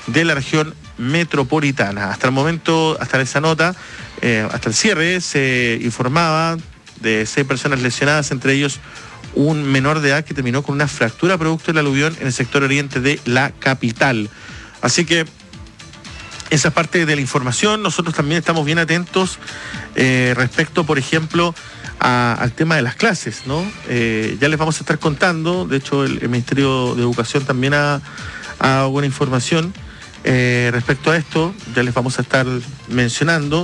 de la región metropolitana. Hasta el momento, hasta esa nota, hasta el cierre, se informaba de 6 personas lesionadas, entre ellos un menor de edad que terminó con una fractura producto del aluvión en el sector oriente de la capital. Así que esa es parte de la información. Nosotros también estamos bien atentos respecto, por ejemplo, al tema de las clases, ¿no? Ya les vamos a estar contando. De hecho, el Ministerio de Educación también ha dado buena información respecto a esto. Ya les vamos a estar mencionando.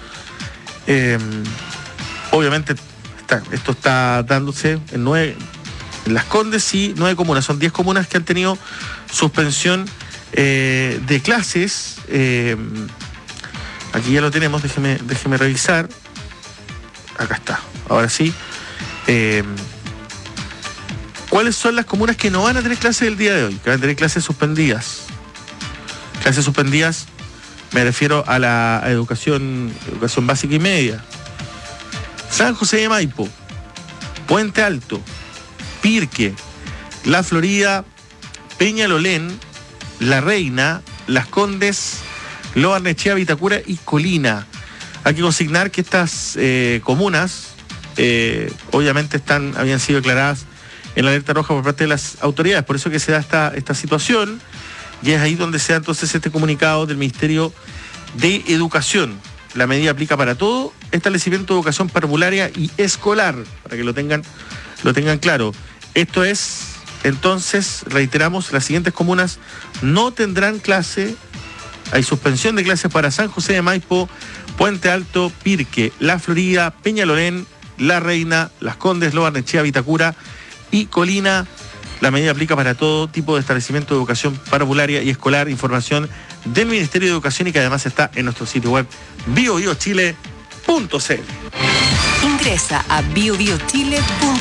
Obviamente, esto está dándose en Las Condes y 9 comunas. Son 10 comunas que han tenido suspensión de clases. Aquí ya lo tenemos, déjeme revisar. Acá está, ahora sí. ¿Cuáles son las comunas que no van a tener clases el día de hoy? Que van a tener clases suspendidas. Clases suspendidas, me refiero a la educación básica y media. San José de Maipo, Puente Alto, Pirque, La Florida, Peñalolén, La Reina, Las Condes, Lo Barnechea, Vitacura y Colina. Hay que consignar que estas comunas obviamente habían sido declaradas en la alerta roja por parte de las autoridades. Por eso que se da esta situación, y es ahí donde se da entonces este comunicado del Ministerio de Educación. La medida aplica para todo establecimiento de educación parvularia y escolar, para que lo tengan claro. Esto es, entonces, reiteramos, las siguientes comunas no tendrán clase. Hay suspensión de clases para San José de Maipo, Puente Alto, Pirque, La Florida, Peñalolén, La Reina, Las Condes, Lo Barnechea, Vitacura y Colina. La medida aplica para todo tipo de establecimiento de educación parvularia y escolar. Información del Ministerio de Educación y que además está en nuestro sitio web biobiochile.cl. Ingresa a biobiochile.cl.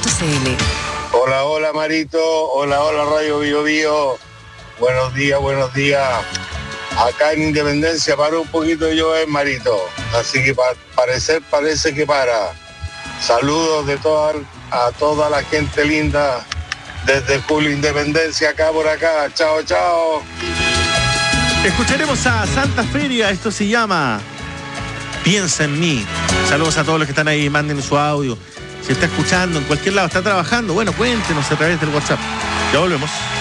Hola Marito, hola Radio Bio Bio. Buenos días. Acá en Independencia paró un poquito de llover, Marito, así que parece que para. Saludos a toda la gente linda desde Julio Independencia, acá por acá. Chao. Escucharemos a Santa Feria, esto se llama Piensa en mí. Saludos a todos los que están ahí, manden su audio. Si está escuchando en cualquier lado, está trabajando, bueno, cuéntenos a través del WhatsApp. Ya volvemos.